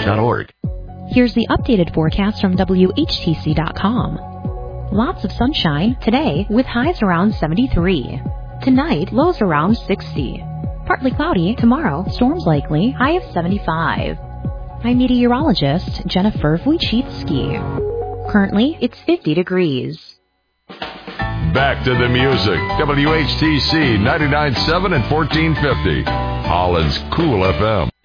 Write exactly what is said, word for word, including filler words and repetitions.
dot org. Here's the updated forecast from W H T C dot com. Lots of sunshine today with highs around seventy-three. Tonight, lows around sixty. Partly cloudy tomorrow, storms likely, high of seventy-five. I'm meteorologist Jennifer Wojcicki. Currently, it's fifty degrees. Back to the music. W H T C ninety-nine point seven and fourteen fifty. Holland's Cool F M.